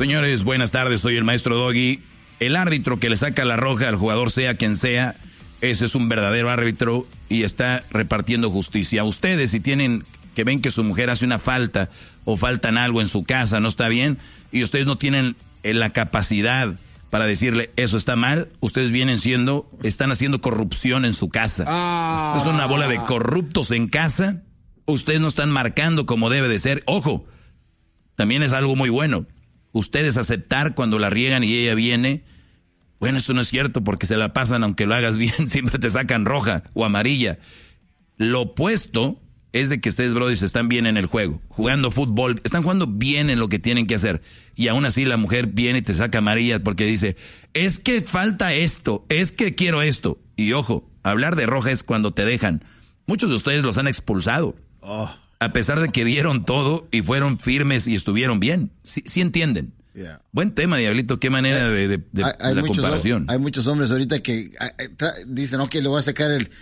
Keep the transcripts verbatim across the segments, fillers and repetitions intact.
Señores, buenas tardes, soy el maestro Doggy. El árbitro que le saca la roja al jugador, sea quien sea, ese es un verdadero árbitro y está repartiendo justicia. Ustedes, si tienen que ven que su mujer hace una falta o faltan algo en su casa, no está bien, y ustedes no tienen la capacidad para decirle eso está mal, ustedes vienen siendo, están haciendo corrupción en su casa. Ah. Es una bola de corruptos en casa. Ustedes no están marcando como debe de ser. Ojo, también es algo muy bueno. Ustedes aceptar cuando la riegan y ella viene. Bueno, eso no es cierto porque se la pasan, aunque lo hagas bien, siempre te sacan roja o amarilla. Lo opuesto es de que ustedes, brothers, están bien en el juego, jugando fútbol, están jugando bien en lo que tienen que hacer. Y aún así la mujer viene y te saca amarillas porque dice, es que falta esto, es que quiero esto. Y ojo, hablar de roja es cuando te dejan. Muchos de ustedes los han expulsado. Oh. A pesar de que dieron todo y fueron firmes y estuvieron bien. Sí, sí entienden. Yeah. Buen tema, Diablito, qué manera de, de, de, hay, hay de la muchos, comparación. Hay muchos hombres ahorita que dicen, ok, le voy a sacar el...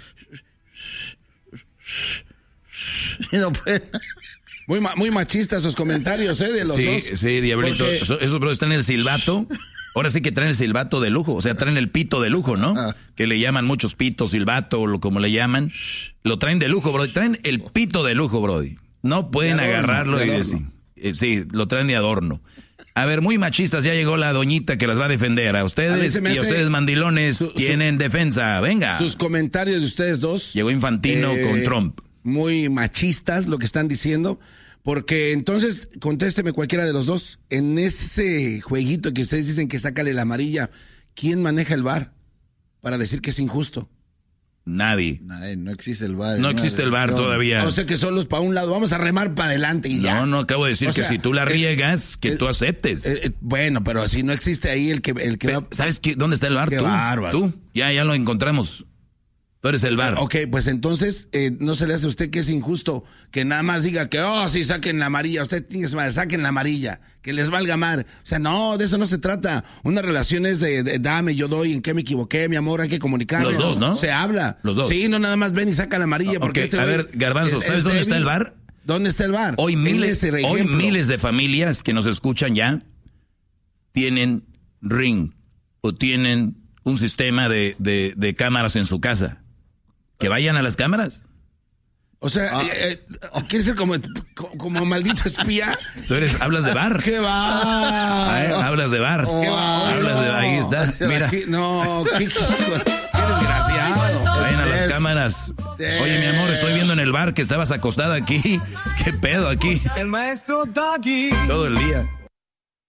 No puede. Muy, muy machistas esos comentarios, ¿eh? De los sí, dos. Sí, Diablito. Porque... Esos, esos bros están en el silbato. Ahora sí que traen el silbato de lujo. O sea, traen el pito de lujo, ¿no? Ah. Que le llaman muchos pitos, silbato, o como le llaman. Lo traen de lujo, Brody. Traen el pito de lujo, Brody. No pueden adorno, agarrarlo de y decir. Eh, sí, lo traen de adorno. A ver, muy machistas, ya llegó la doñita que las va a defender. A ustedes a y a ustedes, mandilones, su, tienen su, defensa. Venga. Sus comentarios de ustedes dos. Llegó Infantino eh, con Trump. Muy machistas lo que están diciendo, porque entonces contésteme cualquiera de los dos. En ese jueguito que ustedes dicen que sácale la amarilla, ¿quién maneja el V A R para decir que es injusto? Nadie. Nadie, no existe el V A R. No existe el V A R todavía. O sea que solo es para un lado, vamos a remar para adelante y ya. No, no, acabo de decir o que sea, si tú la riegas, el, que el, tú aceptes. El, el, bueno, pero si no existe ahí el que, el que pero, va... ¿Sabes qué, dónde está el V A R? Qué tú, bárbaro. Tú, ya, ya lo encontramos. Tú eres el V A R. Ok, pues entonces, eh, ¿no se le hace a usted que es injusto que nada más diga que, oh, sí, saquen la amarilla, usted tiene que madre, saquen la amarilla, que les valga mal? O sea, no, de eso no se trata. Una relación es de, de dame, yo doy, en qué me equivoqué, mi amor, hay que comunicar. Los dos, ¿no? Se habla. Los dos. Sí, no nada más ven y saca la amarilla. No, porque okay. este A ver, Garbanzo, es, ¿sabes es dónde débil? Está el V A R? ¿Dónde está el V A R? Hoy miles, hoy miles de familias que nos escuchan ya tienen Ring o tienen un sistema de, de, de cámaras en su casa. Que vayan a las cámaras. O sea, ah. eh, eh, ¿quieres ser como, como maldito espía? Tú eres, hablas de V A R. ¿Qué va? Ah, eh, hablas de V A R. ¿Qué va? Hablas de, ahí está, mira. No, qué, qué desgraciado. Vayan a las cámaras. Oye, mi amor, estoy viendo en el bar que estabas acostado aquí. ¿Qué pedo aquí? El maestro Doggy. Todo el día.